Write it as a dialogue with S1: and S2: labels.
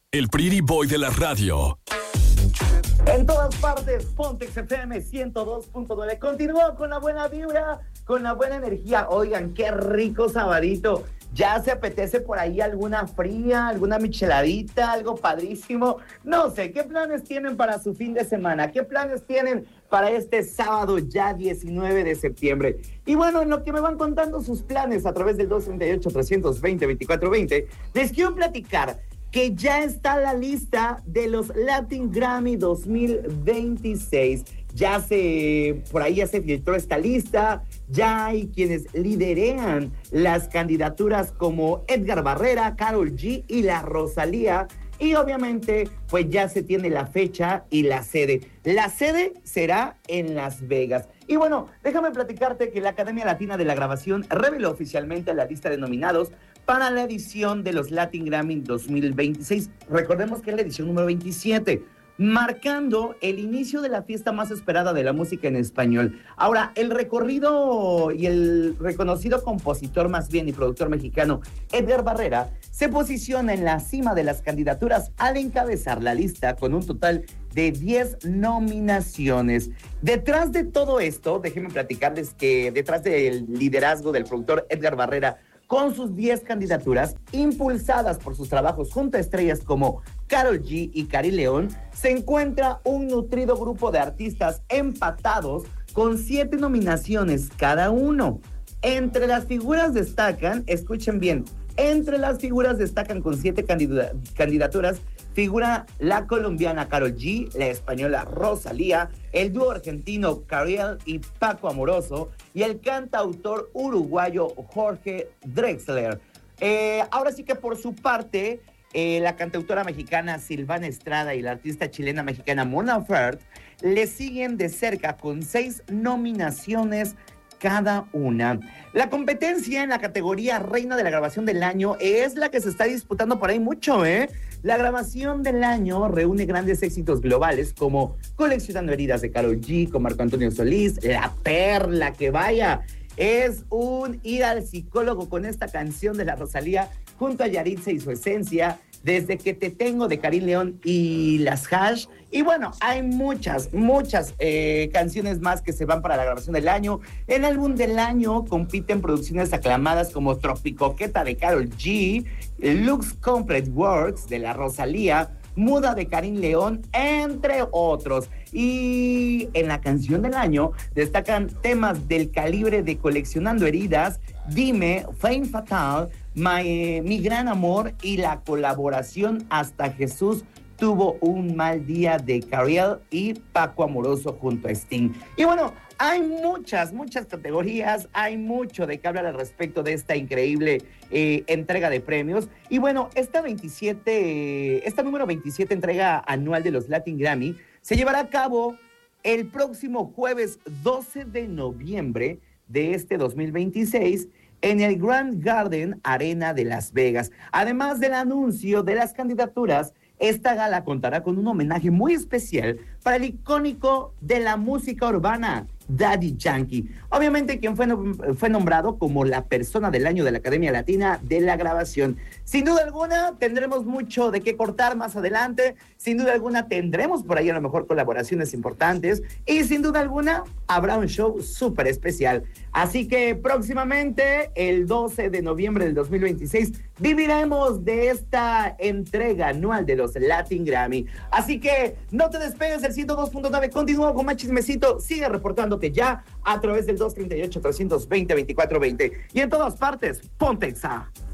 S1: el pretty boy de la radio.
S2: En todas partes, Pontex FM 102.9. Continúo con la buena vibra, con la buena energía. Oigan, qué rico sabadito. Ya se apetece por ahí alguna fría, alguna micheladita, algo padrísimo. No sé, ¿qué planes tienen para su fin de semana? ¿Qué planes tienen para este sábado ya 19 de septiembre? Y bueno, en lo que me van contando sus planes a través del 238-320-2420, les quiero platicar que ya está la lista de los Latin Grammy 2026. Por ahí ya se filtró esta lista, ya hay quienes liderean las candidaturas como Edgar Barrera, Karol G y la Rosalía. Y obviamente, pues ya se tiene la fecha y la sede. La sede será en Las Vegas. Y bueno, déjame platicarte que la Academia Latina de la Grabación reveló oficialmente la lista de nominados para la edición de los Latin Grammy 2026. Recordemos que es la edición número 27, marcando el inicio de la fiesta más esperada de la música en español. Ahora, el recorrido y el reconocido compositor más bien y productor mexicano Edgar Barrera se posiciona en la cima de las candidaturas al encabezar la lista con un total de 10 nominaciones. Detrás de todo esto, déjenme platicarles que detrás del liderazgo del productor Edgar Barrera, con sus 10 candidaturas, impulsadas por sus trabajos junto a estrellas como Karol G y Karin León, se encuentra un nutrido grupo de artistas empatados con 7 nominaciones cada uno. Entre las figuras destacan, escuchen bien, con 7 candidaturas, figura la colombiana Karol G, la española Rosalía, el dúo argentino Cariel y Paco Amoroso y el cantautor uruguayo Jorge Drexler. Ahora sí que por su parte, la cantautora mexicana Silvana Estrada y la artista chilena mexicana Mon Laferte le siguen de cerca con 6 nominaciones cada una. La competencia en la categoría Reina de la Grabación del Año es la que se está disputando por ahí mucho, ¿eh? La grabación del año reúne grandes éxitos globales como Coleccionando Heridas de Karol G, con Marco Antonio Solís, La Perla, que vaya, es un ir al psicólogo con esta canción de la Rosalía, junto a Yaritza y su esencia, Desde que te tengo de Karin León y las Hash. Y bueno, hay muchas canciones más que se van para la grabación del año. En álbum del año compiten producciones aclamadas como Tropicoqueta de Karol G, Lux Complete Works de la Rosalía, Muda de Karin León, entre otros. Y en la canción del año destacan temas del calibre de Coleccionando Heridas, Dime, Fame Fatal, Mi Gran Amor y la colaboración Hasta Jesús tuvo un mal día de Cariel y Paco Amoroso junto a Sting. Y bueno, hay muchas categorías, hay mucho de qué hablar al respecto de esta increíble entrega de premios. Y bueno, esta número 27 entrega anual de los Latin Grammy se llevará a cabo el próximo jueves 12 de noviembre de este 2026 en el Grand Garden Arena de Las Vegas. Además del anuncio de las candidaturas, esta gala contará con un homenaje muy especial para el icónico de la música urbana, Daddy Yankee. Obviamente, quien fue nombrado como la persona del año de la Academia Latina de la Grabación. Sin duda alguna, tendremos mucho de qué cortar más adelante. Sin duda alguna, tendremos por ahí a lo mejor colaboraciones importantes. Y sin duda alguna, habrá un show súper especial. Así que próximamente, el 12 de noviembre del 2026, viviremos de esta entrega anual de los Latin Grammy. Así que no te despegues del 102.9. Continúa con más chismecito. Sigue reportándote ya a través del 238-320-2420. Y en todas partes, Pontexa.